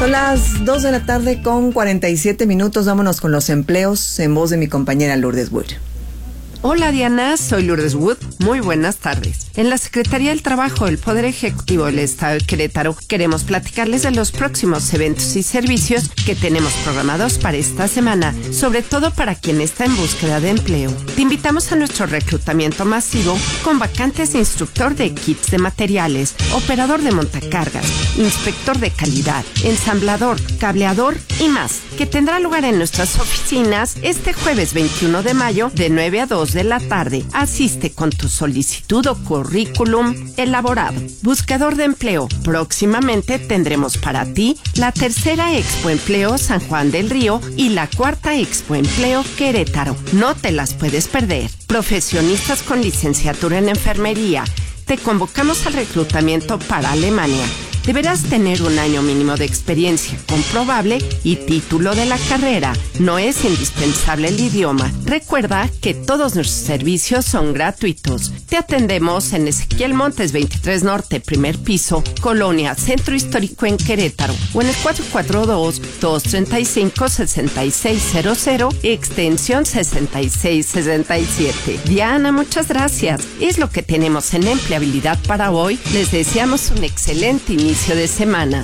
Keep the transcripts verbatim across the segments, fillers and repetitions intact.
Son las dos de la tarde con cuarenta y siete minutos. Vámonos con los empleos en voz de mi compañera Lourdes Wood. Hola Diana, soy Lourdes Wood. Muy buenas tardes. En la Secretaría del Trabajo del Poder Ejecutivo del Estado de Querétaro queremos platicarles de los próximos eventos y servicios que tenemos programados para esta semana, sobre todo para quien está en búsqueda de empleo. Te invitamos a nuestro reclutamiento masivo con vacantes de instructor de kits de materiales, operador de montacargas, inspector de calidad, ensamblador, cableador y más, que tendrá lugar en nuestras oficinas este jueves veintiuno de mayo de nueve a dos de la tarde. Asiste con tu solicitud o currículum elaborado. Buscador de empleo. Próximamente tendremos para ti la tercera Expo Empleo San Juan del Río y la cuarta Expo Empleo Querétaro. No te las puedes perder. Profesionistas con licenciatura en enfermería. Te convocamos al reclutamiento para Alemania. Deberás tener un año mínimo de experiencia comprobable y título de la carrera. No es indispensable el idioma. Recuerda que todos nuestros servicios son gratuitos. Te atendemos en Ezequiel Montes veintitrés Norte, primer piso, Colonia Centro Histórico en Querétaro, o en el cuatro cuatro dos, dos tres cinco, seis seis cero cero, extensión sesenta y seis sesenta y siete. Diana, muchas gracias. Es lo que tenemos en empleabilidad para hoy. Les deseamos un excelente inicio de semana.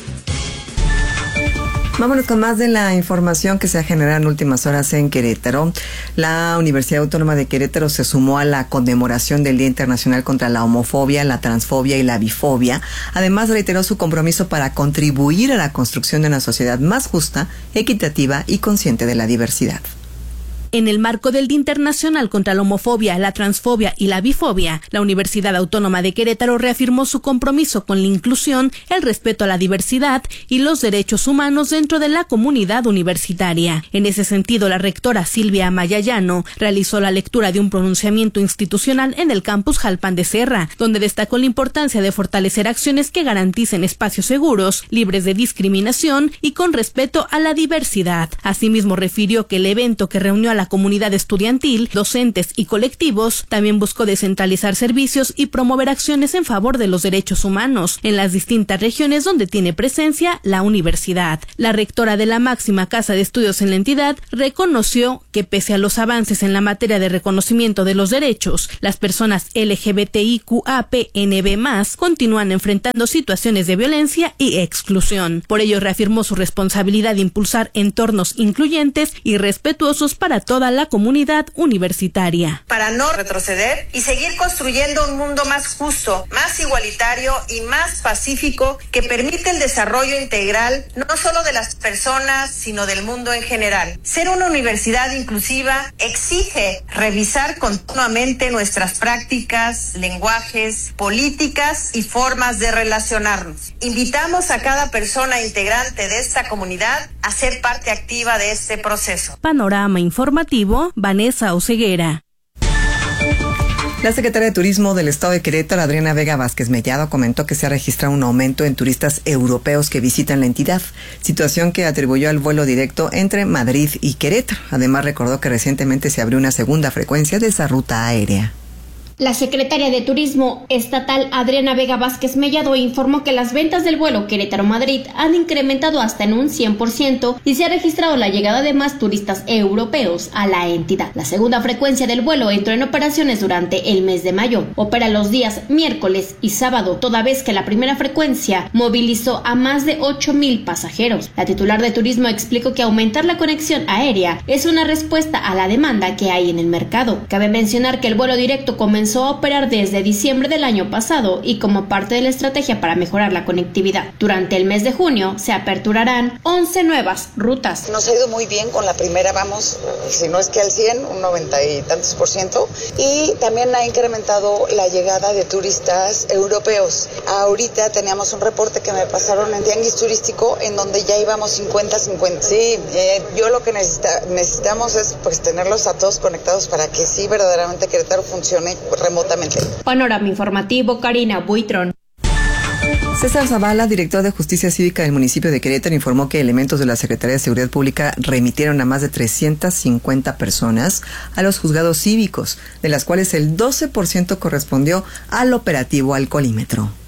Vámonos con más de la información que se ha generado en últimas horas en Querétaro. La Universidad Autónoma de Querétaro se sumó a la conmemoración del Día Internacional contra la Homofobia, la Transfobia y la Bifobia. Además, reiteró su compromiso para contribuir a la construcción de una sociedad más justa, equitativa y consciente de la diversidad. En el marco del Día Internacional contra la Homofobia, la Transfobia y la Bifobia, la Universidad Autónoma de Querétaro reafirmó su compromiso con la inclusión, el respeto a la diversidad y los derechos humanos dentro de la comunidad universitaria. En ese sentido, la rectora Silvia Mayayano realizó la lectura de un pronunciamiento institucional en el campus Jalpan de Serra, donde destacó la importancia de fortalecer acciones que garanticen espacios seguros, libres de discriminación y con respeto a la diversidad. Asimismo, refirió que el evento que reunió a la comunidad estudiantil, docentes y colectivos, también buscó descentralizar servicios y promover acciones en favor de los derechos humanos en las distintas regiones donde tiene presencia la universidad. La rectora de la máxima casa de estudios en la entidad reconoció que pese a los avances en la materia de reconocimiento de los derechos, las personas L G B T I Q A P N B más, continúan enfrentando situaciones de violencia y exclusión. Por ello, reafirmó su responsabilidad de impulsar entornos incluyentes y respetuosos para toda la comunidad universitaria. Para no retroceder y seguir construyendo un mundo más justo, más igualitario y más pacífico que permite el desarrollo integral no solo de las personas, sino del mundo en general. Ser una universidad inclusiva exige revisar continuamente nuestras prácticas, lenguajes, políticas y formas de relacionarnos. Invitamos a cada persona integrante de esta comunidad a ser parte activa de este proceso. Panorama informativo, Vanessa Oseguera. La secretaria de Turismo del Estado de Querétaro, Adriana Vega Vázquez Mellado, comentó que se ha registrado un aumento en turistas europeos que visitan la entidad, situación que atribuyó al vuelo directo entre Madrid y Querétaro. Además, recordó que recientemente se abrió una segunda frecuencia de esa ruta aérea. La secretaria de Turismo Estatal, Adriana Vega Vázquez Mellado, informó que las ventas del vuelo Querétaro-Madrid han incrementado hasta en un cien por ciento y se ha registrado la llegada de más turistas europeos a la entidad. La segunda frecuencia del vuelo entró en operaciones durante el mes de mayo. Opera los días miércoles y sábado, toda vez que la primera frecuencia movilizó a más de ocho mil pasajeros. La titular de Turismo explicó que aumentar la conexión aérea es una respuesta a la demanda que hay en el mercado. Cabe mencionar que el vuelo directo comenzó a operar desde diciembre del año pasado y como parte de la estrategia para mejorar la conectividad. Durante el mes de junio se aperturarán once nuevas rutas. Nos ha ido muy bien con la primera, vamos, si no es que al cien, un noventa y tantos por ciento, y también ha incrementado la llegada de turistas europeos. Ahorita teníamos un reporte que me pasaron en Tianguis Turístico en donde ya íbamos cincuenta cincuenta. Sí, eh, yo lo que necesita, necesitamos es pues tenerlos a todos conectados para que sí verdaderamente Querétaro funcione remotamente. Panorama informativo, Karina Buitrón. César Zavala, director de Justicia Cívica del municipio de Querétaro, informó que elementos de la Secretaría de Seguridad Pública remitieron a más de trescientas cincuenta personas a los juzgados cívicos, de las cuales el doce por ciento correspondió al operativo Alcoholímetro.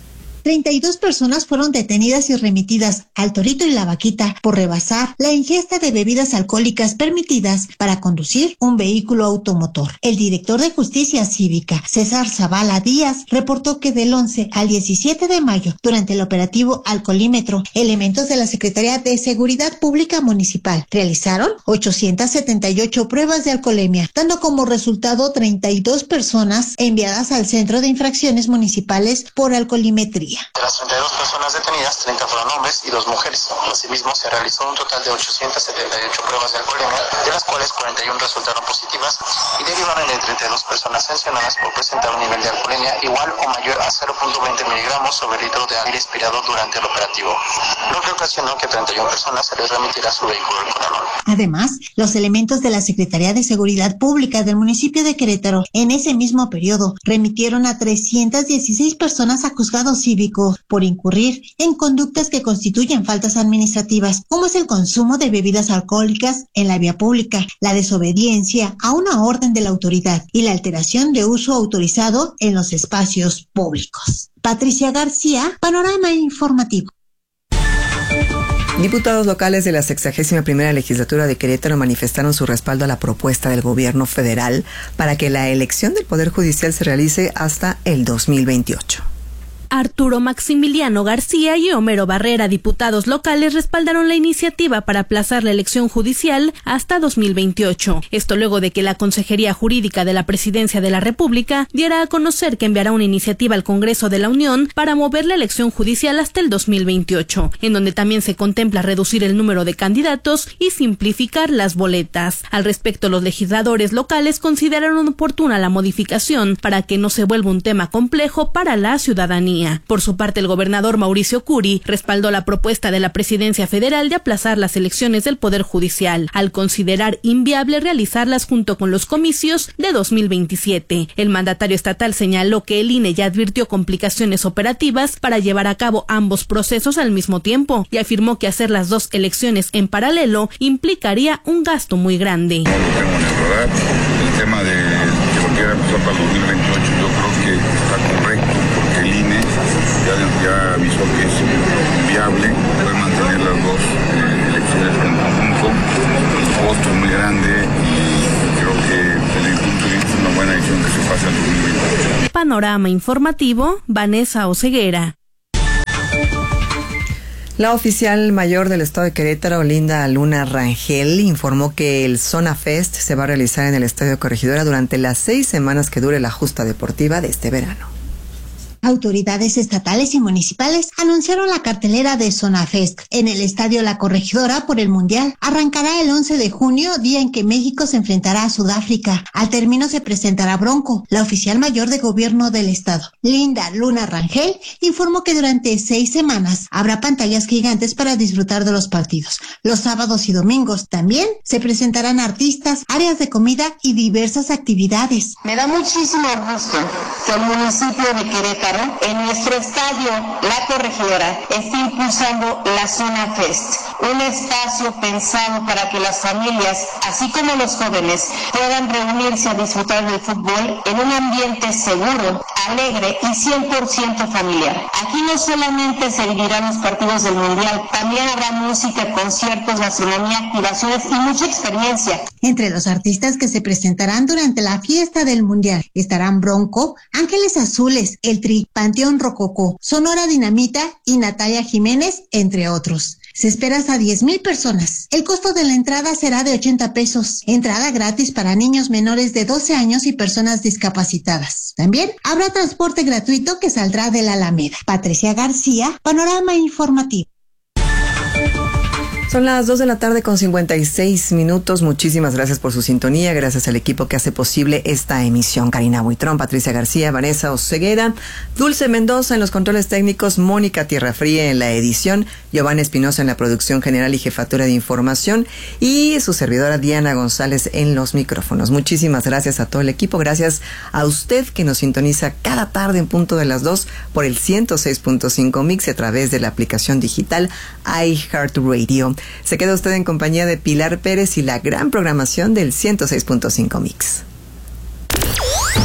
treinta y dos personas fueron detenidas y remitidas al Torito y la Vaquita por rebasar la ingesta de bebidas alcohólicas permitidas para conducir un vehículo automotor. El director de Justicia Cívica, César Zavala Díaz, reportó que del once al diecisiete de mayo, durante el operativo Alcoholímetro, elementos de la Secretaría de Seguridad Pública Municipal realizaron ochocientas setenta y ocho pruebas de alcoholemia, dando como resultado treinta y dos personas enviadas al Centro de Infracciones Municipales por alcoholimetría. De las treinta y dos personas detenidas, treinta fueron hombres y dos mujeres. Asimismo, se realizó un total de ochocientas setenta y ocho pruebas de alcoholemia, de las cuales cuarenta y uno resultaron positivas y derivaron de treinta y dos personas sancionadas por presentar un nivel de alcoholemia igual o mayor a cero punto veinte miligramos sobre litro de aire expirado durante el operativo, lo que ocasionó que treinta y una personas se les remitiera su vehículo al Conalón. Además, los elementos de la Secretaría de Seguridad Pública del municipio de Querétaro en ese mismo periodo remitieron a trescientas dieciséis personas a juzgado cívico por incurrir en conductas que constituyen faltas administrativas, como es el consumo de bebidas alcohólicas en la vía pública, la desobediencia a una orden de la autoridad y la alteración de uso autorizado en los espacios públicos. Patricia García, Panorama Informativo. Diputados locales de la sexagésima primera legislatura de Querétaro manifestaron su respaldo a la propuesta del gobierno federal para que la elección del Poder Judicial se realice hasta el dos mil veintiocho. Arturo Maximiliano García y Homero Barrera, diputados locales, respaldaron la iniciativa para aplazar la elección judicial hasta dos mil veintiocho. Esto luego de que la Consejería Jurídica de la Presidencia de la República diera a conocer que enviará una iniciativa al Congreso de la Unión para mover la elección judicial hasta el dos mil veintiocho, en donde también se contempla reducir el número de candidatos y simplificar las boletas. Al respecto, los legisladores locales consideraron oportuna la modificación para que no se vuelva un tema complejo para la ciudadanía. Por su parte, el gobernador Mauricio Curi respaldó la propuesta de la Presidencia Federal de aplazar las elecciones del Poder Judicial, al considerar inviable realizarlas junto con los comicios de dos mil veintisiete. El mandatario estatal señaló que el I N E ya advirtió complicaciones operativas para llevar a cabo ambos procesos al mismo tiempo y afirmó que hacer las dos elecciones en paralelo implicaría un gasto muy grande. No lo tengo en el radar. El tema de que lo quiera empezar para el dos mil veintiocho, yo creo que está correcto porque el I N E ya, ya avisó que es viable poder mantener las dos eh, elecciones en conjunto. El costo es muy grande y creo que desde mi punto de vista es una buena decisión que se pase al dos mil veintiocho. Panorama Informativo, Vanessa Oseguera. La oficial mayor del estado de Querétaro, Linda Luna Rangel, informó que el Zona Fest se va a realizar en el Estadio Corregidora durante las seis semanas que dure la justa deportiva de este verano. Autoridades estatales y municipales anunciaron la cartelera de Zona Fest en el Estadio La Corregidora por el Mundial. Arrancará el once de junio, día en que México se enfrentará a Sudáfrica. Al término se presentará Bronco, la oficial mayor de gobierno del estado. Linda Luna Rangel informó que durante seis semanas habrá pantallas gigantes para disfrutar de los partidos. Los sábados y domingos también se presentarán artistas, áreas de comida y diversas actividades. Me da muchísimo gusto que el municipio de Querétaro, en nuestro estadio La Corregidora, está impulsando la Zona Fest, un espacio pensado para que las familias, así como los jóvenes, puedan reunirse a disfrutar del fútbol en un ambiente seguro, alegre y cien por ciento familiar. Aquí no solamente se vivirán los partidos del Mundial, también habrá música, conciertos, gastronomía, activaciones y mucha experiencia. Entre los artistas que se presentarán durante la fiesta del Mundial estarán Bronco, Ángeles Azules, El Tri, Panteón Rococó, Sonora Dinamita y Natalia Jiménez, entre otros. Se espera hasta diez mil personas. El costo de la entrada será de ochenta pesos. Entrada gratis para niños menores de doce años y personas discapacitadas. También habrá transporte gratuito que saldrá de la Alameda. Patricia García, Panorama Informativo. Son las dos de la tarde con cincuenta y seis minutos. Muchísimas gracias por su sintonía. Gracias al equipo que hace posible esta emisión. Karina Buitrón, Patricia García, Vanessa Oseguera, Dulce Mendoza en los controles técnicos, Mónica Tierrafría en la edición, Giovanna Espinosa en la producción general y jefatura de información y su servidora Diana González en los micrófonos. Muchísimas gracias a todo el equipo. Gracias a usted que nos sintoniza cada tarde en punto de las dos por el ciento seis punto cinco Mix a través de la aplicación digital iHeartRadio. Se queda usted en compañía de Pilar Pérez y la gran programación del ciento seis punto cinco Mix.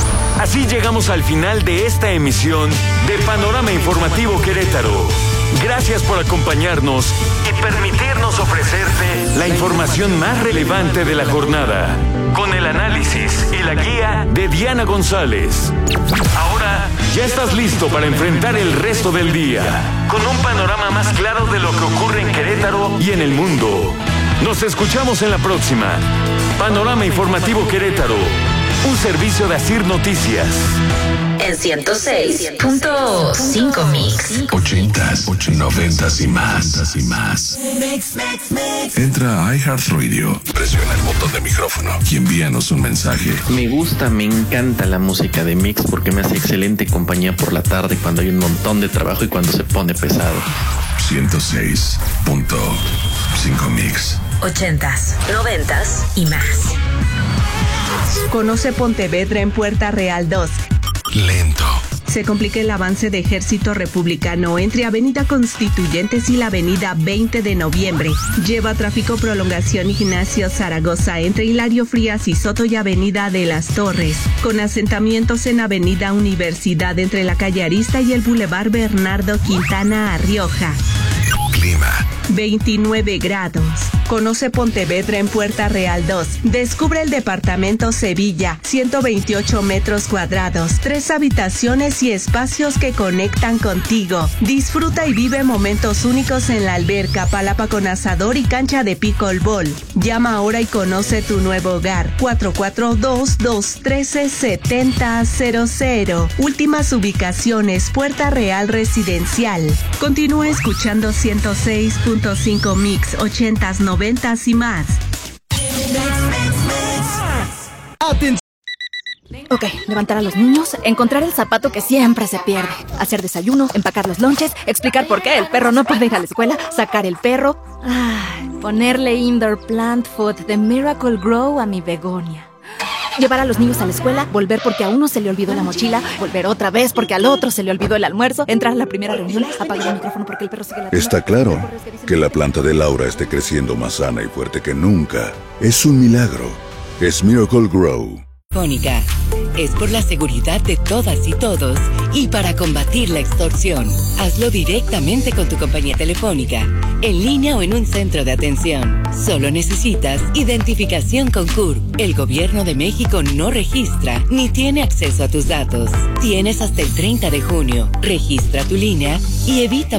Así llegamos al final de esta emisión de Panorama Informativo Querétaro. Gracias por acompañarnos y permitirnos ofrecerte la información más relevante de la jornada, con el análisis y la guía de Diana González. Ahora ya estás listo para enfrentar el resto del día, con un panorama más claro de lo que ocurre en Querétaro y en el mundo. Nos escuchamos en la próxima. Panorama Informativo Querétaro, un servicio de Asir Noticias. En ciento seis punto cinco Mix. Ochentas, noventas y más. y más. Entra a iHeartRadio, presiona el botón de micrófono y envíanos un mensaje. Me gusta, me encanta la música de Mix porque me hace excelente compañía por la tarde cuando hay un montón de trabajo y cuando se pone pesado. ciento seis punto cinco Mix. Ochentas, noventas y más. Conoce Pontevedra en Puerta Real dos. Lento. Se complica el avance de Ejército Republicano entre Avenida Constituyentes y la Avenida veinte de noviembre. Lleva tráfico prolongación Ignacio Zaragoza entre Hilario Frías y Soto y Avenida de las Torres, con asentamientos en Avenida Universidad entre la calle Arista y el Boulevard Bernardo Quintana a Rioja. Clima. veintinueve grados. Conoce Pontevedra en Puerta Real dos. Descubre el departamento Sevilla, ciento veintiocho metros cuadrados, tres habitaciones y espacios que conectan contigo. Disfruta y vive momentos únicos en la alberca, palapa con asador y cancha de pickleball. Llama ahora y conoce tu nuevo hogar. cuatro cuatro dos, dos uno tres, siete cero cero cero. Últimas ubicaciones, Puerta Real Residencial. Continúa escuchando ciento seis punto cinco Mix, ochentas, noventas y más. Ok, levantar a los niños, encontrar el zapato que siempre se pierde, hacer desayuno, empacar los lonches, explicar por qué el perro no puede ir a la escuela, sacar el perro, ay, ponerle indoor plant food de Miracle Grow a mi begonia. Llevar a los niños a la escuela, volver porque a uno se le olvidó la mochila, volver otra vez porque al otro se le olvidó el almuerzo, entrar a la primera reunión, apagar el micrófono porque el perro sigue ladrando. Está claro que la planta de Laura esté creciendo más sana y fuerte que nunca. Es un milagro. Es Miracle Grow. Telefónica. Es por la seguridad de todas y todos y para combatir la extorsión. Hazlo directamente con tu compañía telefónica, en línea o en un centro de atención. Solo necesitas identificación con C U R. El Gobierno de México no registra ni tiene acceso a tus datos. Tienes hasta el treinta de junio. Registra tu línea y evita